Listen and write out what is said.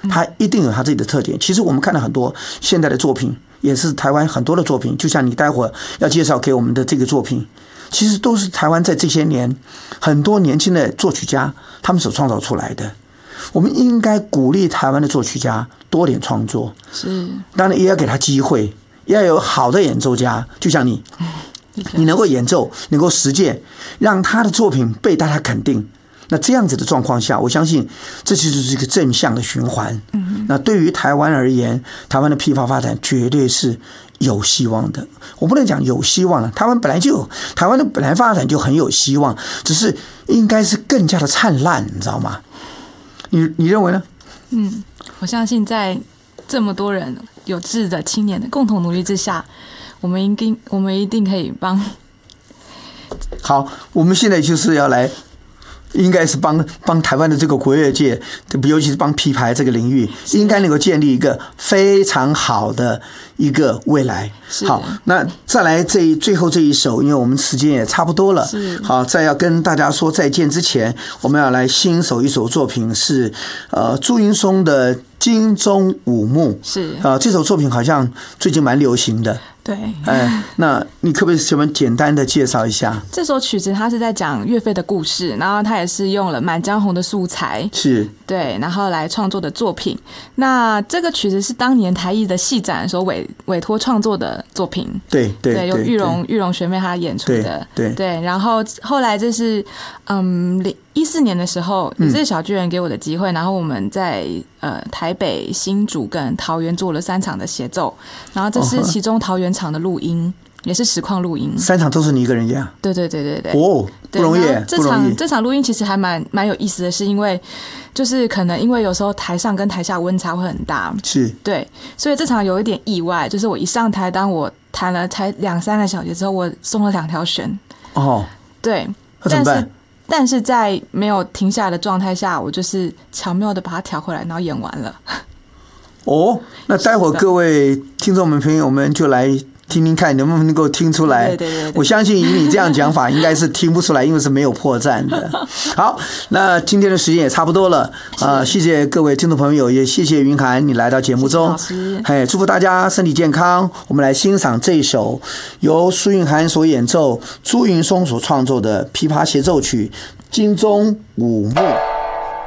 它一定有它自己的特点。其实我们看到很多现代的作品，也是台湾很多的作品，就像你待会儿要介绍给我们的这个作品，其实都是台湾在这些年很多年轻的作曲家他们所创造出来的。我们应该鼓励台湾的作曲家多点创作， 是， 当然也要给他机会，要有好的演奏家，就像你能够演奏，能够实践，让他的作品被大家肯定。那这样子的状况下，我相信这就是一个正向的循环。那对于台湾而言，台湾的批发发展绝对是有希望的。我不能讲有希望了，台湾的本来发展就很有希望，只是应该是更加的灿烂，你知道吗？你认为呢？ 我相信在这么多人有志的青年的共同努力之下，我们一定可以帮。 好，我们现在就是要来。应该是帮台湾的这个国乐界，尤其是帮批牌这个领域，应该能够建立一个非常好的一个未来。好，那再来最后这一首，因为我们时间也差不多了。好，在要跟大家说再见之前，我们要来欣赏一首作品，是朱云松的《金钟五幕》。是这首作品好像最近蛮流行的。 对， 那你可不可以先简单的介绍一下这首曲子？它是在讲岳飞的故事，然后它也是用了《满江红》的素材，是对，然后来创作的作品。那这个曲子是当年台艺的戏展所委托创作的作品，对，由玉荣学妹她演出的，对，然后后来这是2014年的时候，也是小巨人给我的机会，然后我们在台北、新竹跟桃园做了3场的协奏，然后这是其中桃园场的录音，也是实况录音 ，3场都是你一个人演？对，不容易， 这场录音其实还蛮有意思的，是因为就是可能因为有时候台上跟台下温差会很大，是对，所以这场有一点意外，就是我一上台，当我弹了才2-3个小节之后，我松了2条弦。对，但是在没有停下来的状态下，我就是巧妙的把它调回来，然后演完了。 那待会各位听众们朋友们就来听听看能不能够听出来。对，我相信以你这样讲法应该是听不出来，因为是没有破绽的。好，那今天的时间也差不多了谢谢各位听众朋友，也谢谢云涵你来到节目中，祝福大家身体健康。我们来欣赏这一首由苏云涵所演奏，朱云松所创作的琵琶协奏曲《金钟五幕》。